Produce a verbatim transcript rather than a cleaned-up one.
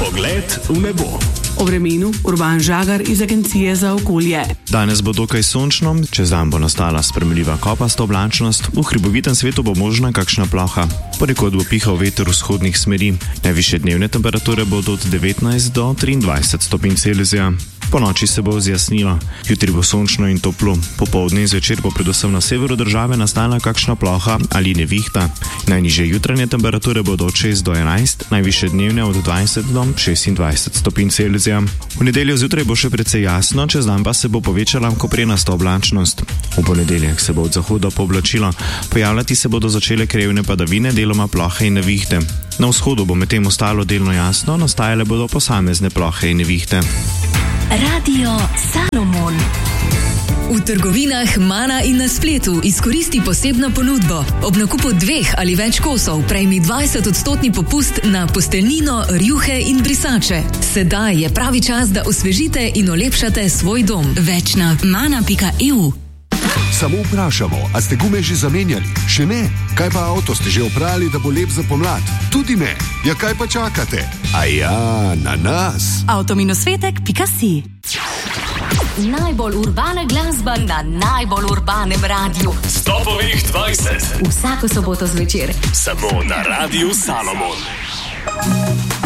Pogled v nebo. O vremenu Urban Žagar iz Agencije za okolje. Danes bo dokaj sončno, čez dan bo nastala spremljiva kopasta oblačnost, v hribovitem svetu bo možna kakšna ploha. Ponekod bo pihal veter vzhodnih smeri. Najvišje dnevne temperature bodo od devetnajst do triindvajset stopinj Celzija. Po noči se bo zjasnilo, jutri bo sončno in toplo. Popoldne in zvečer bo predvsem na severu države nastala kakšna ploha ali nevihta. Najnižje jutranje temperature bodo od šest do enajst, najvišje dnevne od dvajset do šestindvajset stopinj Celzija. V nedeljo zjutraj bo še precej jasno, čez dan pa se bo povečala koprenasta oblačnost. V ponedeljek se bo od zahoda pooblačilo, pojavljati se bodo začele krajevne padavine, deloma plohe in nevihte. Na vzhodu bo medtem ostalo delno jasno, nastajale bodo posamezne plohe in nevihte. Radio Salomon. V trgovinah Mana in na spletu izkoristi posebno ponudbo. Ob nakupu dveh ali več kosov prejmi dvajset odstotni popust na posteljnino, rjuhe in brisače. Sedaj je pravi čas, da osvežite in olepšate svoj dom. Več na mana pika e u. Samo vprašamo, a ste gume že zamenjali? Še ne? Kaj pa avto ste že oprali, da bo lep za pomlad? Tudi ne. Ja, kaj pa čakate? A ja, na nas. avtominosvetek pika si. Najbolj urbana glasba na najbolj urbanem radiju. Stopovih dvajset. Vsako soboto zvečer. Samo na Radiu Salomon.